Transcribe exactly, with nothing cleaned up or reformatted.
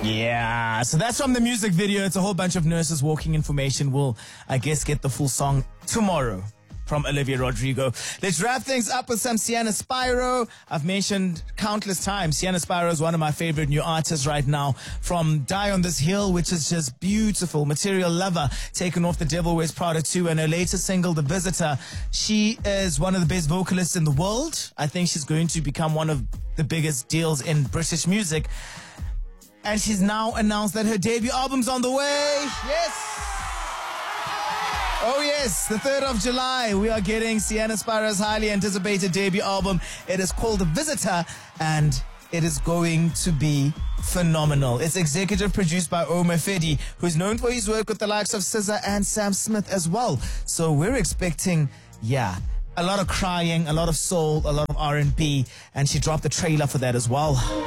Yeah, so that's from the music video. It's a whole bunch of nurses walking information. We'll, I guess, get the full song tomorrow from Olivia Rodrigo. Let's wrap things up with some Sienna Spyro. I've mentioned countless times, Sienna Spyro is one of my favorite new artists right now. From Die on This Hill, which is just beautiful. Material Lover, taken off The Devil Wears Prada two, and her latest single, The Visitor. She is one of the best vocalists in the world. I think she's going to become one of the biggest deals in British music. And she's now announced that her debut album's on the way. Yes! Oh yes, the third of July, we are getting Sienna Spyro's highly anticipated debut album. It is called The Visitor, and it is going to be phenomenal. It's executive produced by Omar Fedi, who's known for his work with the likes of S Z A and Sam Smith as well. So we're expecting, yeah, a lot of crying, a lot of soul, a lot of R and B, and she dropped the trailer for that as well.